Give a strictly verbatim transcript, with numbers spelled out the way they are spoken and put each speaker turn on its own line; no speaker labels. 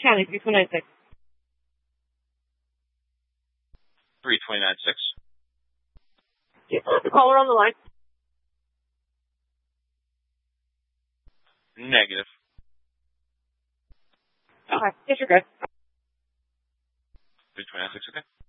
County, three twenty-nine six.
three twenty-nine six.
Caller on the line.
Negative.
Okay, yes, you're good.
three twenty-nine six, okay.